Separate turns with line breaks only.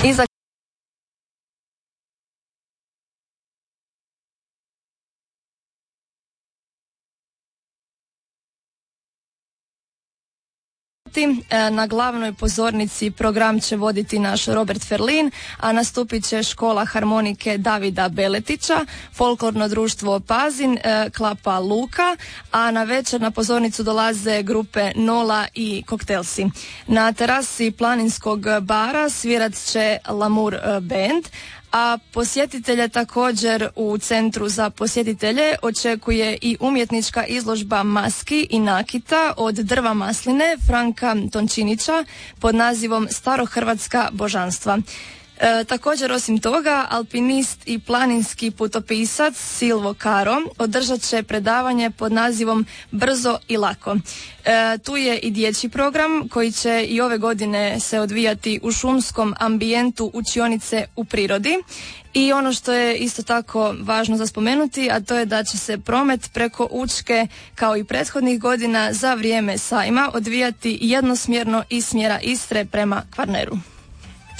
I za na glavnoj pozornici program će voditi naš Robert Ferlin, a nastupit će škola harmonike Davida Beletića, folklorno društvo Pazin, Klapa Luka, a na večer na pozornicu dolaze grupe Nola i Koktelsi. Na terasi planinskog bara svirat će Lamour Band, a posjetitelje također u Centru za posjetitelje očekuje i umjetnička izložba maski i nakita od drva masline Franka Tončinića pod nazivom Starohrvatska božanstva. Također osim toga, alpinist i planinski putopisac Silvo Caro održat će predavanje pod nazivom Brzo i lako. Tu je i dječji program koji će i ove godine se odvijati u šumskom ambijentu učionice u prirodi. I ono što je isto tako važno za spomenuti, a to je da će se promet preko Učke kao i prethodnih godina za vrijeme sajma odvijati jednosmjerno iz smjera Istre prema Kvarneru.